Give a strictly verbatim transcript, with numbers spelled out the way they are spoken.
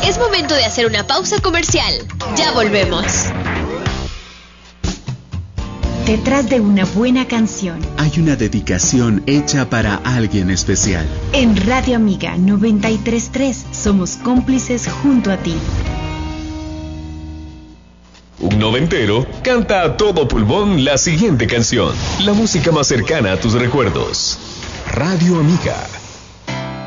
Es momento de hacer una pausa comercial. Ya volvemos. Detrás de una buena canción hay una dedicación hecha para alguien especial. En Radio Amiga noventa y tres punto tres somos cómplices junto a ti. Un noventero canta a todo pulmón la siguiente canción. La música más cercana a tus recuerdos. Radio Amiga.